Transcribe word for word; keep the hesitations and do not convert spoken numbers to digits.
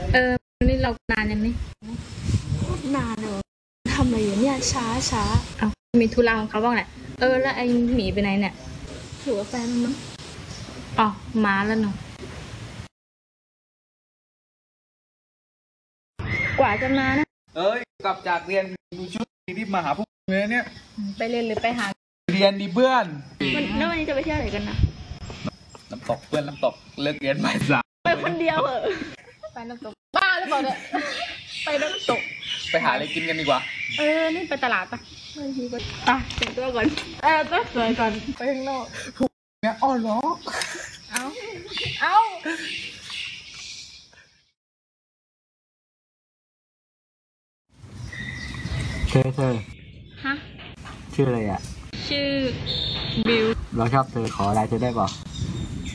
เออนี่เรานานยังนี่นานเลยทำอะไรอยู่เนี่ยช้าช้าเอามีธุระของเขาบ้างแหละเออแล้วไอ้หมีไปไหนเนี่ยถือว่าแฟนมันมั้งอ๋อมาแล้วเนาะกว่าจะมานะเอ้ยกลับจากเรียนดูชุดรีบมาหาพวกเงี้ยเนี่ยไปเรียนหรือไปหาเรียนดีเพื่อนวันแล้ววันนี้จะไปเที่ยวไหนกันนะน้ำตกเพื่อนน้ำตกเลิกเรียนบ่ายสามไปคนเดียวเหรอไปน้ำตกบ้าหรือเปล่าเนี่ยไปน้ำตกไปหาอะไรกินกันดีกว่าเออนี่ไปตลาดปะไม่ทีก็อ่ะแต่งตัวก่อนเออต้องสวยก่อนไปข้างนอกเนี่ยอ้อล้อเอาเอาเธอเธอฮะชื่ออะไรอ่ะชื่อบิวเราชอบเธอขอไลน์เธอได้ป่ะ